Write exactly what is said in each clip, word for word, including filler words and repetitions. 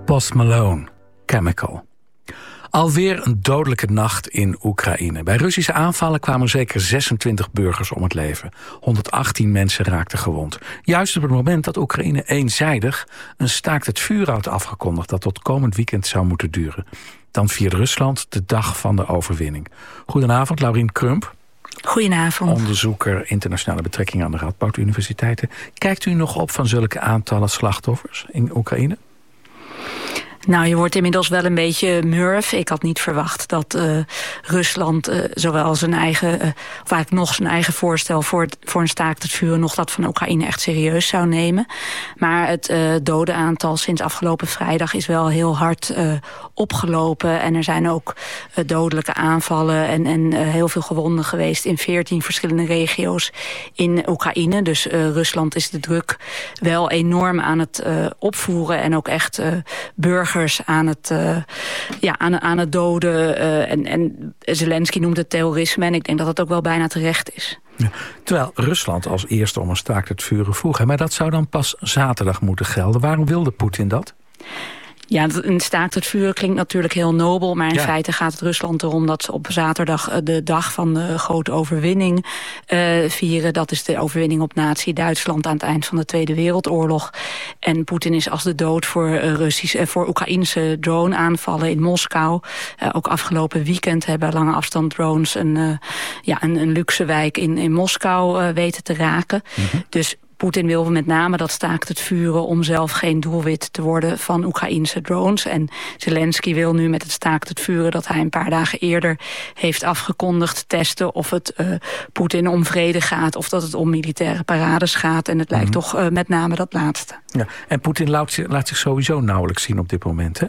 Post Malone, Chemical. Alweer een dodelijke nacht in Oekraïne. Bij Russische aanvallen kwamen zeker zesentwintig burgers om het leven. honderdachttien mensen raakten gewond. Juist op het moment dat Oekraïne eenzijdig een staakt het vuur had afgekondigd dat tot komend weekend zou moeten duren. Dan viert Rusland de dag van de overwinning. Goedenavond, Laurien Krump. Goedenavond. Onderzoeker internationale betrekkingen aan de Radboud Universiteiten. Kijkt u nog op van zulke aantallen slachtoffers in Oekraïne? Nou, je wordt inmiddels wel een beetje murf. Ik had niet verwacht dat uh, Rusland uh, zowel zijn eigen, uh, of eigenlijk nog zijn eigen voorstel voor, het, voor een staakt het vuren, nog dat van Oekraïne echt serieus zou nemen. Maar het uh, dodenaantal sinds afgelopen vrijdag is wel heel hard uh, opgelopen. En er zijn ook uh, dodelijke aanvallen en, en uh, heel veel gewonden geweest in veertien verschillende regio's in Oekraïne. Dus uh, Rusland is de druk wel enorm aan het uh, opvoeren en ook echt uh, burgers aan het, uh, ja, aan, aan het doden. Uh, en, en Zelensky noemt het terrorisme. En ik denk dat het ook wel bijna terecht is. Ja, terwijl Rusland als eerste om een staakt het vuren vroeg. Hè, maar dat zou dan pas zaterdag moeten gelden. Waarom wilde Poetin dat? Ja, een staakt het vuren klinkt natuurlijk heel nobel. Maar in ja. feite gaat het Rusland erom dat ze op zaterdag de dag van de grote overwinning uh, vieren. Dat is de overwinning op Nazi-Duitsland aan het eind van de Tweede Wereldoorlog. En Poetin is als de dood voor, uh, Russische, uh, voor Oekraïnse drone-aanvallen in Moskou. Uh, ook afgelopen weekend hebben lange afstand drones een, uh, ja, een, een luxe wijk in, in Moskou uh, weten te raken. Mm-hmm. Dus Poetin wil met name dat staakt het vuren om zelf geen doelwit te worden van Oekraïnse drones. En Zelensky wil nu met het staakt het vuren dat hij een paar dagen eerder heeft afgekondigd testen of het uh, Poetin om vrede gaat of dat het om militaire parades gaat. En het lijkt mm-hmm. toch uh, met name dat laatste. Ja, en Poetin laat, laat zich sowieso nauwelijks zien op dit moment, hè?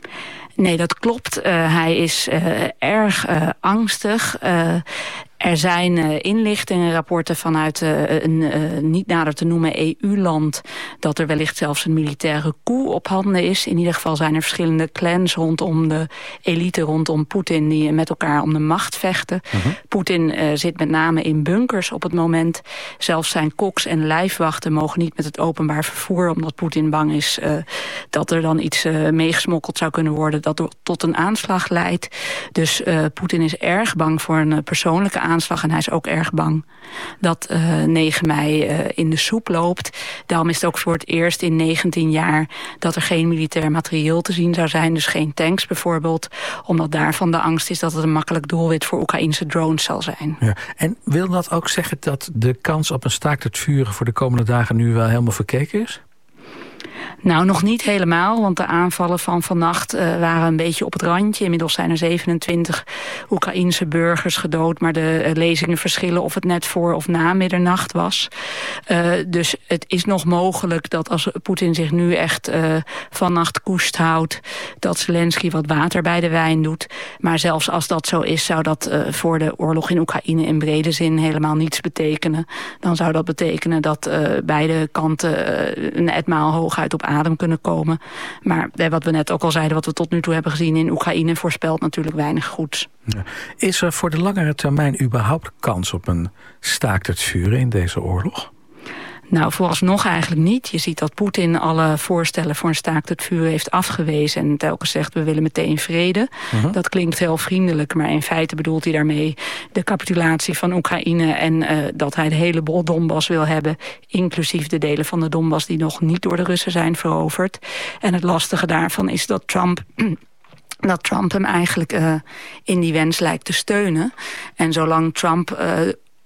Nee, dat klopt. Uh, hij is uh, erg uh, angstig. Uh, Er zijn uh, inlichtingenrapporten vanuit uh, een uh, niet nader te noemen E U-land... dat er wellicht zelfs een militaire coup op handen is. In ieder geval zijn er verschillende clans rondom de elite, rondom Poetin... die met elkaar om de macht vechten. Uh-huh. Poetin uh, zit met name in bunkers op het moment. Zelfs zijn koks en lijfwachten mogen niet met het openbaar vervoer... omdat Poetin bang is uh, dat er dan iets uh, meegesmokkeld zou kunnen worden... dat tot een aanslag leidt. Dus uh, Poetin is erg bang voor een uh, persoonlijke aanslag. En hij is ook erg bang dat uh, negen mei uh, in de soep loopt. Daarom is het ook voor het eerst in negentien jaar... dat er geen militair materieel te zien zou zijn. Dus geen tanks bijvoorbeeld. Omdat daarvan de angst is dat het een makkelijk doelwit... voor Oekraïnse drones zal zijn. Ja. En wil dat ook zeggen dat de kans op een staakt het vuren... voor de komende dagen nu wel helemaal verkeken is? Nou, nog niet helemaal, want de aanvallen van vannacht uh, waren een beetje op het randje. Inmiddels zijn er zevenentwintig Oekraïense burgers gedood... maar de uh, lezingen verschillen of het net voor of na middernacht was. Uh, dus het is nog mogelijk dat als Poetin zich nu echt uh, vannacht koest houdt... dat Zelensky wat water bij de wijn doet. Maar zelfs als dat zo is, zou dat uh, voor de oorlog in Oekraïne... in brede zin helemaal niets betekenen. Dan zou dat betekenen dat uh, beide kanten uh, een etmaal hooguit op adem kunnen komen. Maar eh, wat we net ook al zeiden, wat we tot nu toe hebben gezien in Oekraïne... voorspelt natuurlijk weinig goeds. Ja. Is er voor de langere termijn überhaupt kans op een staakt het vuren in deze oorlog? Nou, vooralsnog eigenlijk niet. Je ziet dat Poetin alle voorstellen voor een staakt het vuren heeft afgewezen... en telkens zegt, we willen meteen vrede. Uh-huh. Dat klinkt heel vriendelijk, maar in feite bedoelt hij daarmee... de capitulatie van Oekraïne en uh, dat hij de hele bol Donbass wil hebben... inclusief de delen van de Donbass die nog niet door de Russen zijn veroverd. En het lastige daarvan is dat Trump... dat Trump hem eigenlijk uh, in die wens lijkt te steunen. En zolang Trump... Uh,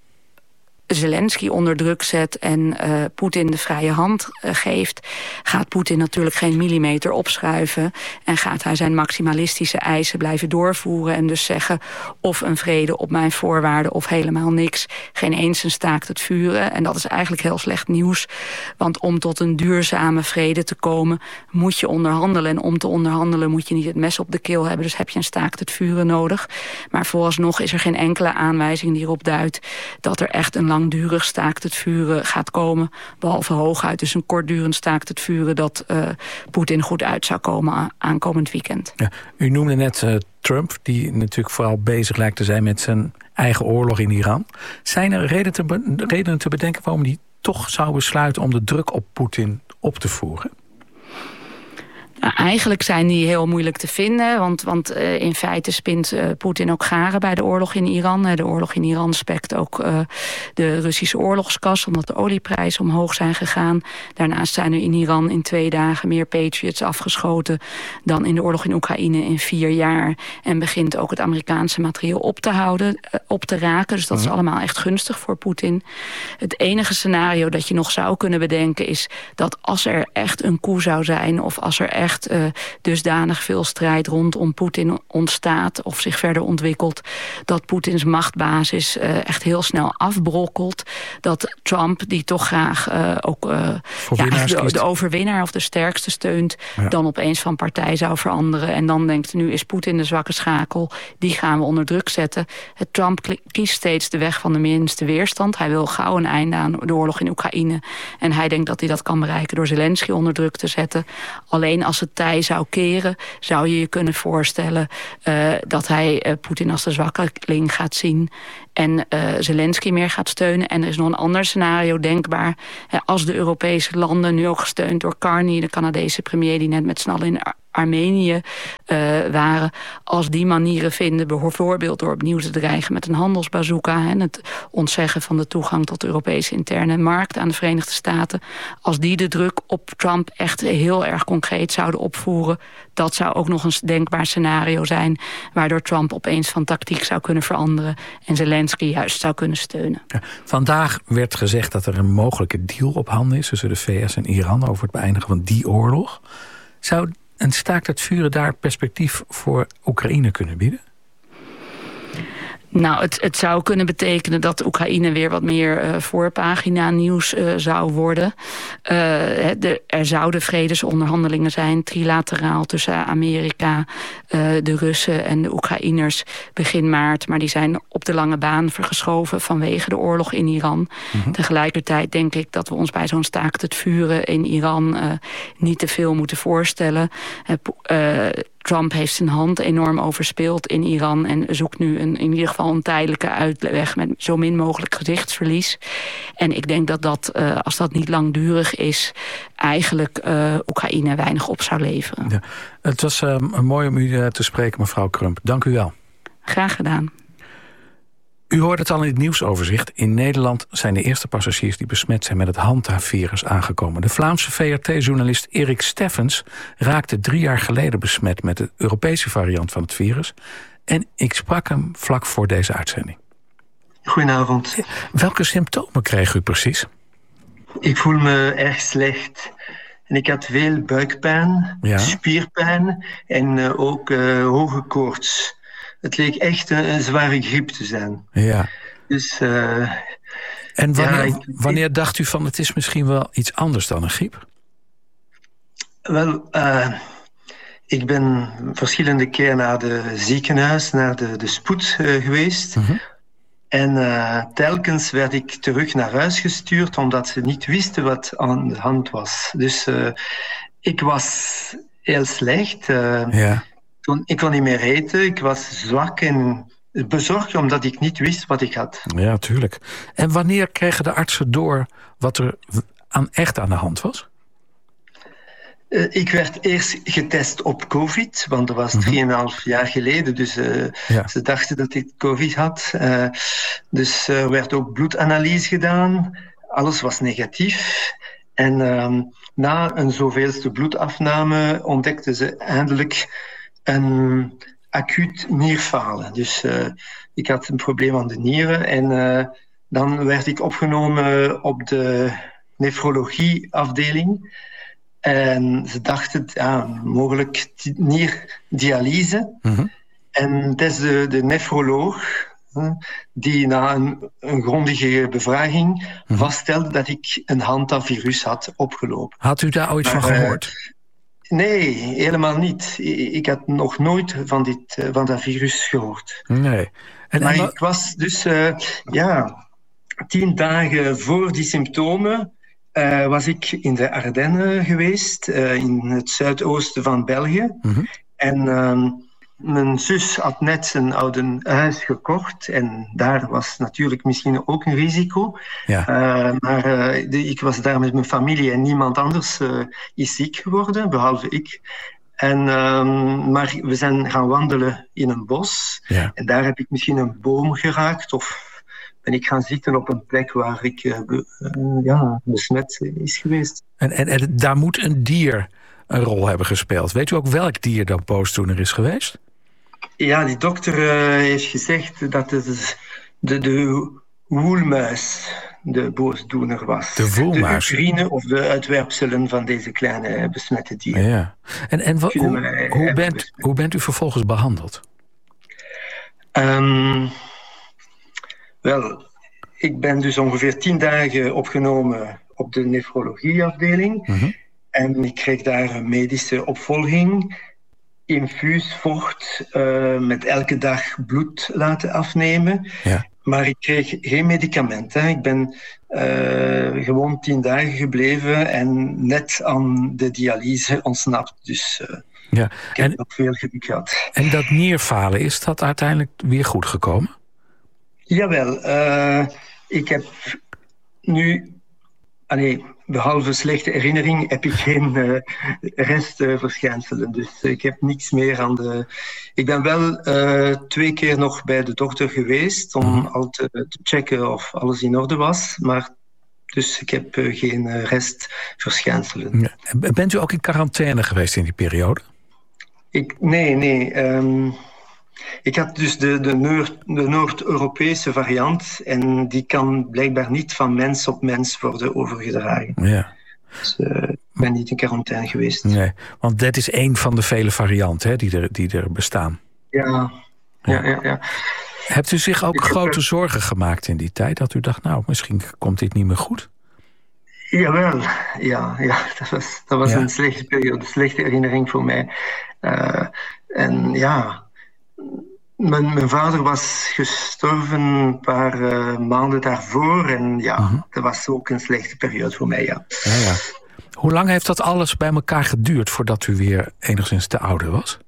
Zelensky onder druk zet en uh, Poetin de vrije hand uh, geeft... gaat Poetin natuurlijk geen millimeter opschuiven... en gaat hij zijn maximalistische eisen blijven doorvoeren... en dus zeggen of een vrede op mijn voorwaarden of helemaal niks... geen eens een staakt het vuren. En dat is eigenlijk heel slecht nieuws. Want om tot een duurzame vrede te komen moet je onderhandelen. En om te onderhandelen moet je niet het mes op de keel hebben. Dus heb je een staakt het vuren nodig. Maar vooralsnog is er geen enkele aanwijzing die erop duidt... dat er echt een lang langdurig staakt het vuren gaat komen. Behalve hooguit dus een kortdurend staakt het vuren... dat uh, Poetin goed uit zou komen aankomend weekend. Ja, u noemde net uh, Trump, die natuurlijk vooral bezig lijkt te zijn... met zijn eigen oorlog in Iran. Zijn er redenen te, be- redenen te bedenken waarom hij toch zou besluiten... om de druk op Poetin op te voeren? Nou, eigenlijk zijn die heel moeilijk te vinden. Want, want uh, in feite spint uh, Poetin ook garen bij de oorlog in Iran. De oorlog in Iran spekt ook uh, de Russische oorlogskas, omdat de olieprijzen omhoog zijn gegaan. Daarnaast zijn er in Iran in twee dagen meer Patriots afgeschoten dan in de oorlog in Oekraïne in vier jaar. En begint ook het Amerikaanse materieel op te houden, uh, op te raken. Dus dat is allemaal echt gunstig voor Poetin. Het enige scenario dat je nog zou kunnen bedenken is dat als er echt een coup zou zijn, of als er echt uh, dusdanig veel strijd rondom Poetin ontstaat of zich verder ontwikkelt, dat Poetins machtbasis uh, echt heel snel afbrokkelt. Dat Trump, die toch graag uh, ook uh, ja, de, de overwinnaar of de sterkste steunt, ja. dan opeens van partij zou veranderen. En dan denkt, nu is Poetin de zwakke schakel, die gaan we onder druk zetten. Het Trump kiest steeds de weg van de minste weerstand. Hij wil gauw een einde aan de oorlog in Oekraïne. En hij denkt dat hij dat kan bereiken door Zelensky onder druk te zetten. Alleen als het tij zou keren, zou je je kunnen voorstellen uh, dat hij uh, Poetin als de zwakkeling gaat zien en uh, Zelensky meer gaat steunen. En er is nog een ander scenario denkbaar. Uh, als de Europese landen, nu ook gesteund door Carney, de Canadese premier die net met z'n allen in Ar- Armenië uh, waren, als die manieren vinden, bijvoorbeeld door opnieuw te dreigen met een handelsbazooka en het ontzeggen van de toegang tot de Europese interne markt aan de Verenigde Staten, als die de druk op Trump echt heel erg concreet zouden opvoeren, dat zou ook nog een denkbaar scenario zijn, waardoor Trump opeens van tactiek zou kunnen veranderen en Zelensky juist zou kunnen steunen. Ja, vandaag werd gezegd dat er een mogelijke deal op handen is tussen de V S en Iran over het beëindigen van die oorlog. Zou een staakt het vuren daar perspectief voor Oekraïne kunnen bieden? Nou, het, het zou kunnen betekenen dat Oekraïne weer wat meer uh, voorpagina nieuws uh, zou worden. Uh, de, er zouden vredesonderhandelingen zijn, trilateraal tussen Amerika, uh, de Russen en de Oekraïners begin maart. Maar die zijn op de lange baan vergeschoven vanwege de oorlog in Iran. Mm-hmm. Tegelijkertijd denk ik dat we ons bij zo'n staakt het vuren in Iran uh, niet te veel moeten voorstellen. Uh, uh, Trump heeft zijn hand enorm overspeeld in Iran en zoekt nu een, in ieder geval een tijdelijke uitweg met zo min mogelijk gezichtsverlies. En ik denk dat dat, uh, als dat niet langdurig is, eigenlijk uh, Oekraïne weinig op zou leveren. Ja, het was uh, mooi om u uh, te spreken, mevrouw Crump. Dank u wel. Graag gedaan. U hoort het al in het nieuwsoverzicht. In Nederland zijn de eerste passagiers die besmet zijn met het Hanta-virus aangekomen. De Vlaamse V R T-journalist Erik Steffens raakte drie jaar geleden besmet met de Europese variant van het virus. En ik sprak hem vlak voor deze uitzending. Goedenavond. Welke symptomen kreeg u precies? Ik voel me erg slecht. En ik had veel buikpijn, ja. spierpijn en uh, ook uh, hoge koorts. Het leek echt een, een zware griep te zijn. Ja. Dus, uh, en wanneer, ja, ik, wanneer dacht u van het is misschien wel iets anders dan een griep? Wel, uh, ik ben verschillende keer naar de ziekenhuis, naar de, de spoed uh, geweest. Uh-huh. En uh, telkens werd ik terug naar huis gestuurd, omdat ze niet wisten wat aan de hand was. Dus uh, ik was heel slecht. Uh, ja. Ik kon niet meer eten, ik was zwak en bezorgd omdat ik niet wist wat ik had. Ja, tuurlijk. En wanneer kregen de artsen door wat er aan, echt aan de hand was? Uh, ik werd eerst getest op COVID, want dat was drieënhalf jaar geleden. Dus uh, ja. ze dachten dat ik COVID had. Uh, dus er uh, werd ook bloedanalyse gedaan. Alles was negatief. En uh, na een zoveelste bloedafname ontdekten ze eindelijk een acuut nierfalen. Dus uh, ik had een probleem aan de nieren en uh, dan werd ik opgenomen op de nefrologieafdeling. En ze dachten, ja, mogelijk nierdialyse. Mm-hmm. En het is de, de nefroloog uh, die na een, een grondige bevraging mm-hmm. vaststelde dat ik een Hanta-virus had opgelopen. Had u daar ooit maar, van gehoord? Uh, Nee, helemaal niet. Ik had nog nooit van, dit, van dat virus gehoord. Nee. En, maar en ik was dus, uh, ja, tien dagen voor die symptomen uh, was ik in de Ardennen geweest, uh, in het zuidoosten van België. Mm-hmm. En uh, mijn zus had net een oude huis gekocht en daar was natuurlijk misschien ook een risico. Ja. Uh, maar uh, de, ik was daar met mijn familie en niemand anders uh, is ziek geworden, behalve ik. En, um, maar we zijn gaan wandelen in een bos. Ja. En daar heb ik misschien een boom geraakt. Of ben ik gaan zitten op een plek waar ik uh, be, uh, ja, besmet is geweest. En, en, en daar moet een dier een rol hebben gespeeld. Weet u ook welk dier dat boosdoener is geweest? Ja, die dokter uh, heeft gezegd dat het de, de woelmuis de boosdoener was. De woelmuis? De urine of de uitwerpselen van deze kleine besmette dieren. Ja. En, en wat, hoe, hoe, bent, hoe bent u vervolgens behandeld? Um, wel, ik ben dus ongeveer tien dagen opgenomen op de nefrologieafdeling. Mm-hmm. En ik kreeg daar een medische opvolging. Infuus vocht uh, met elke dag bloed laten afnemen. Ja. Maar ik kreeg geen medicament. Hè. Ik ben uh, gewoon tien dagen gebleven en net aan de dialyse ontsnapt. Dus uh, ja. ik heb en, nog veel geluk gehad. En dat nierfalen, is dat uiteindelijk weer goed gekomen? Jawel. Uh, ik heb nu... Allee, behalve slechte herinnering heb ik geen uh, restverschijnselen. Dus uh, ik heb niks meer aan de... Ik ben wel uh, twee keer nog bij de dokter geweest om mm. al te, te checken of alles in orde was. Maar dus ik heb uh, geen uh, restverschijnselen. Ja. Bent u ook in quarantaine geweest in die periode? Ik, nee, nee. Um, Ik had dus de, de, Noord, de Noord-Europese variant en die kan blijkbaar niet van mens op mens worden overgedragen. Ja. Dus uh, ik ben niet in quarantaine geweest. Nee, want dat is één van de vele varianten hè, die, er, die er bestaan. Ja. Ja, ja, ja. Hebt u zich ook ik grote heb... zorgen gemaakt in die tijd? Dat u dacht, nou, misschien komt dit niet meer goed? Jawel, ja, ja dat was, dat was ja. een slechte periode, een slechte herinnering voor mij. Uh, en ja... Mijn, mijn vader was gestorven een paar uh, maanden daarvoor. En ja, uh-huh. dat was ook een slechte periode voor mij, ja. Ja, ja. Hoe lang heeft dat alles bij elkaar geduurd voordat u weer enigszins te ouder was?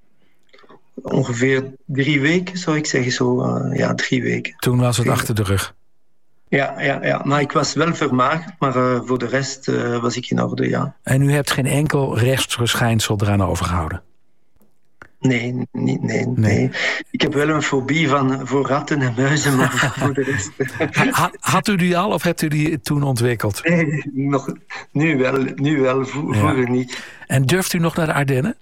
Ongeveer drie weken, zou ik zeggen. Zo, uh, ja, drie weken. Toen was het drie achter de rug? Ja, ja, ja, maar ik was wel vermagerd, maar uh, voor de rest uh, was ik in orde, ja. En u hebt geen enkel rechtsverschijnsel eraan overgehouden? Nee, nee, nee, nee. Ik heb wel een fobie van, voor ratten en muizen, maar voor de rest... Ha, had u die al of hebt u die toen ontwikkeld? Nee, nog, nu wel, nu wel vo, ja. vroeger niet. En durft u nog naar de Ardennen?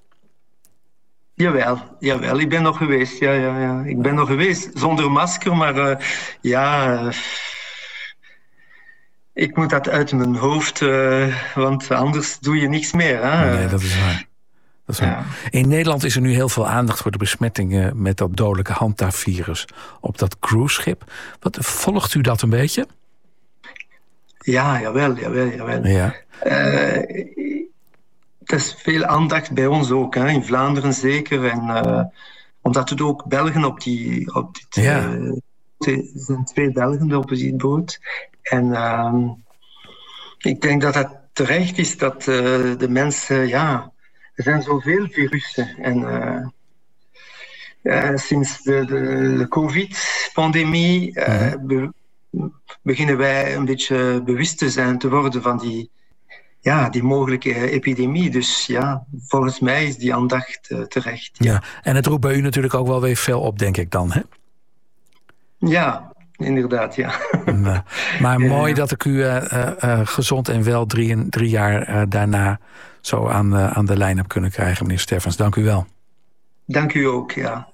Jawel, jawel, ik ben nog geweest, ja, ja, ja. Ik ben nog geweest, zonder masker, maar uh, ja... Uh, ik moet dat uit mijn hoofd, uh, want anders doe je niks meer. Hè? Nee, dat is waar. Dat is waar. Ja. In Nederland is er nu heel veel aandacht voor de besmettingen met dat dodelijke handtavirus op dat cruiseschip. Wat, volgt u dat een beetje? Ja, jawel, jawel, jawel. Ja. Uh, er is veel aandacht bij ons ook, hè, in Vlaanderen zeker. En, uh, omdat er ook Belgen op die... Op dit, ja. uh, er zijn twee Belgen op die boot. En uh, ik denk dat het terecht is dat uh, de mensen... ja, er zijn zoveel virussen. En uh, uh, sinds de, de, de COVID-pandemie uh, mm-hmm. be, beginnen wij een beetje bewust te zijn te worden van die, ja, die mogelijke epidemie. Dus ja, volgens mij is die aandacht uh, terecht. Ja. Ja, en het roept bij u natuurlijk ook wel weer veel op, denk ik dan, hè? Ja, inderdaad, ja. Uh, maar ja, mooi ja. dat ik u uh, uh, gezond en wel drie, drie jaar uh, daarna zo aan, uh, aan de lijn heb kunnen krijgen, meneer Steffens. Dank u wel. Dank u ook, ja.